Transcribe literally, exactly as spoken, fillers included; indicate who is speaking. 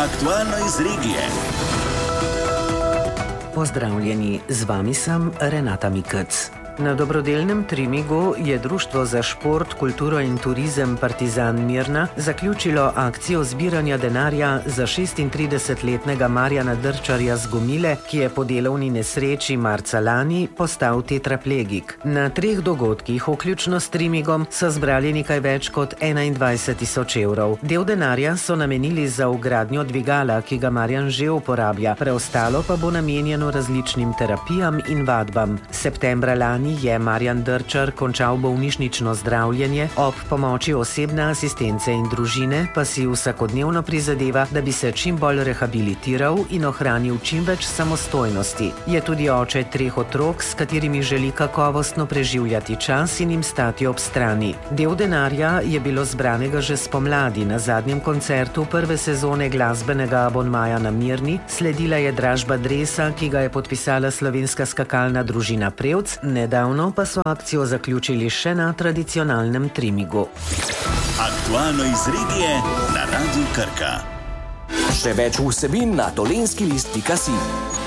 Speaker 1: Aktualno iz regije.
Speaker 2: Pozdravljeni, z vami sem Renata Mikec. Na dobrodelnem Trimigu je Društvo za šport, kulturo in turizem Partizan Mirna zaključilo akcijo zbiranja denarja za šestintridesetletnega Marjana Drčarja z Gomile, ki je po delovni nesreči marca lani postal tetraplegik. Na treh dogodkih, vključno s Trimigom, so zbrali nekaj več kot enaindvajset tisoč evrov. Del denarja so namenili za vgradnjo dvigala, ki ga Marjan že uporablja, preostalo pa bo namenjeno različnim terapijam in vadbam. Septembra lani je Marjan Drčar končal bolnišnično zdravljenje, ob pomoči osebne asistence in družine pa si vsakodnevno prizadeva, da bi se čim bolj rehabilitiral in ohranil čim več samostojnosti. Je tudi oče treh otrok, s katerimi želi kakovostno preživljati čas in jim stati ob strani. Del denarja je bilo zbranega že spomladi na zadnjem koncertu prve sezone glasbenega abonmaja na Mirni, sledila je dražba dresa, ki ga je podpisala slovenska skakalna družina Prevc, nedavno pa so akcijo zaključili še na tradicionalnem Trimigu.
Speaker 1: Aktualno iz regije na Radiu Krka.
Speaker 3: Še več vsebin na dolenskilist pika si.